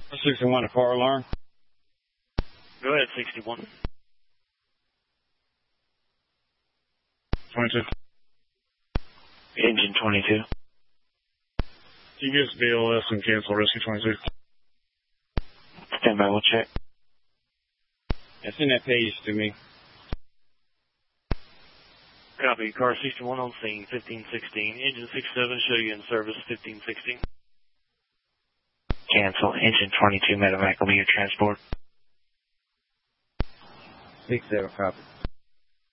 61, a car alarm. Go ahead, 61. 22. Engine 22. Can you give us BLS and cancel Rescue 22? Stand by, we'll check. Yeah, send that page to me. Copy. Car 61 on scene, 1516. Engine 67, show you in service, 1516. Cancel. Engine 22, medevac will be your transport. 60, copy.